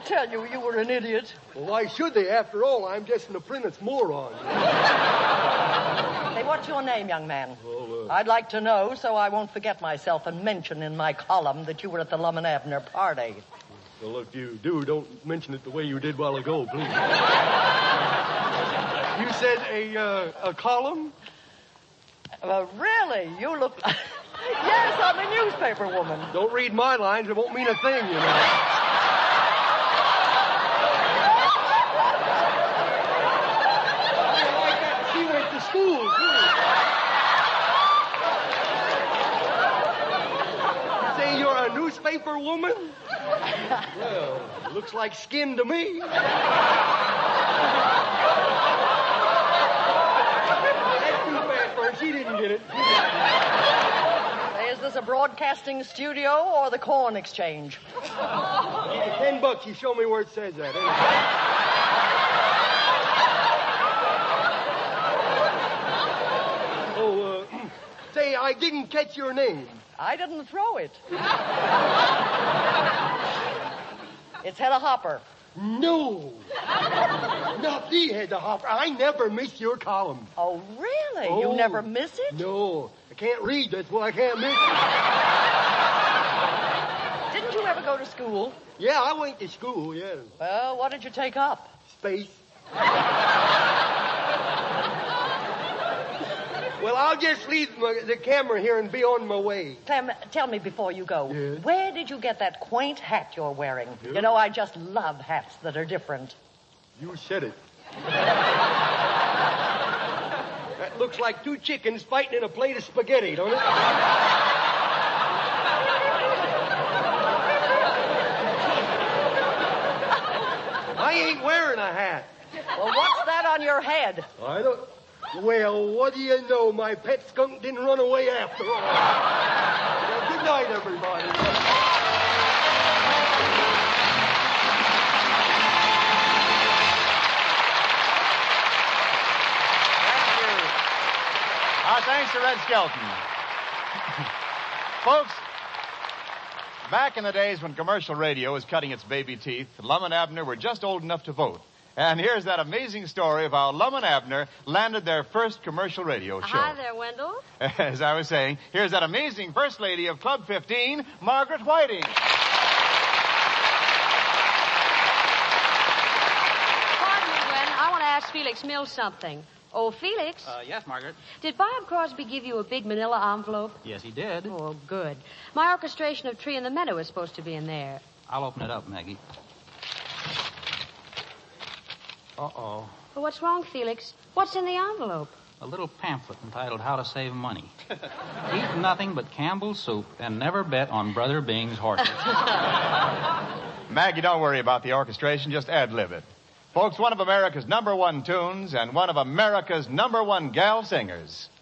tell you you were an idiot. Well, why should they? After all, I'm just an apprentice moron. Hey, what's your name, young man? Well, I'd like to know so I won't forget myself and mention in my column that you were at the Lum and Abner party. Well, if you do, don't mention it the way you did a while ago, please. You said a column? Really? You look like... Yes, I'm a newspaper woman. Don't read my lines. It won't mean a thing, you know. She went to school, too. You say you're a newspaper woman? Well, looks like skin to me. That's too bad for her. She didn't get it. Is this a broadcasting studio or the corn exchange? $10, you show me where it says that. Say, I didn't catch your name. I didn't throw it. It's Hedda Hopper. No. Not the Hedda Hopper. I never miss your column. Oh, really? Oh. You never miss it? No. I can't read. That's why I can't miss it. Didn't you ever go to school? Yeah, I went to school, yeah. Well, what did you take up? Space. Well, I'll just leave the camera here and be on my way. Clem, tell me before you go, Yes? Where did you get that quaint hat you're wearing? Yes? You know, I just love hats that are different. You said it. That looks like two chickens fighting in a plate of spaghetti, don't it? I ain't wearing a hat. Well, what's that on your head? I don't... Well, what do you know? My pet skunk didn't run away after all. Well, good night, everybody. Thanks to Red Skelton. Folks, back in the days when commercial radio was cutting its baby teeth, Lum and Abner were just old enough to vote. And here's that amazing story of how Lum and Abner landed their first commercial radio show. Hi there, Wendell. As I was saying, here's that amazing first lady of Club 15, Margaret Whiting. Pardon me, Gwen. I want to ask Felix Mills something. Oh, Felix. Yes, Margaret. Did Bob Crosby give you a big manila envelope? Yes, he did. Oh, good. My orchestration of Tree in the Meadow is supposed to be in there. I'll open it up, Maggie. Uh-oh. Well, what's wrong, Felix? What's in the envelope? A little pamphlet entitled How to Save Money. Eat nothing but Campbell's soup and never bet on Brother Bing's horses. Maggie, don't worry about the orchestration. Just ad-lib it. Folks, one of America's #1 tunes and one of America's #1 gal singers.